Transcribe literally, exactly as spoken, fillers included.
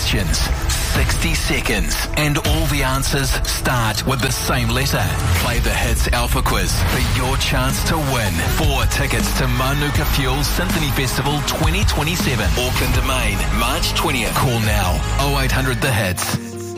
questions, sixty seconds, and all the answers start with the same letter. Play the Hits Alpha Quiz for your chance to win four tickets to Manuka Fuel Symphony Festival twenty twenty-seven, Auckland Domain, March twentieth. Call now, oh eight hundred the hits.